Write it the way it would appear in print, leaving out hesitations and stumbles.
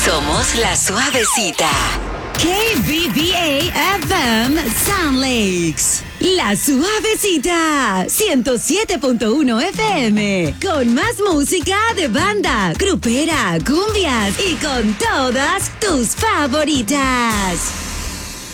Somos La Suavecita. KBBA FM Sound Lakes. La Suavecita. 107.1 FM. Con más música de banda, grupera, cumbias y con todas tus favoritas.